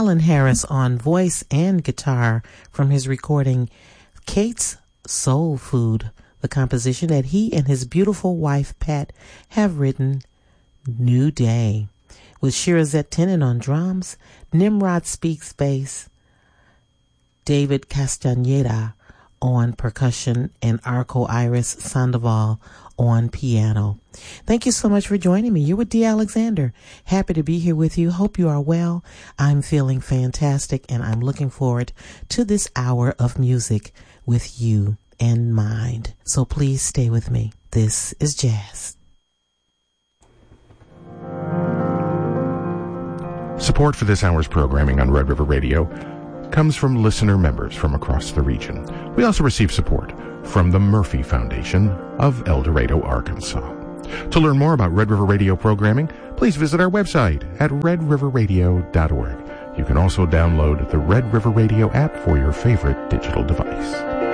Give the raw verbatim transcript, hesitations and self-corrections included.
Alan Harris on voice and guitar from his recording Kate's Soul Food, the composition that he and his beautiful wife Pat have written, New Day, with Shirazette Tennant on drums, Nimrod Speaks bass, David Castaneda on percussion, and Arco Iris Sandoval on piano. Thank you so much for joining me. You're with Dee Alexander. Happy to be here with you. Hope you are well. I'm feeling fantastic, and I'm looking forward to this hour of music with you in mind. So please stay with me. This is Jazz. Support for this hour's programming on Red River Radio comes from listener members from across the region. We also receive support from the Murphy Foundation of El Dorado, Arkansas. To learn more about Red River Radio programming, please visit our website at red river radio dot org. You can also download the Red River Radio app for your favorite digital device.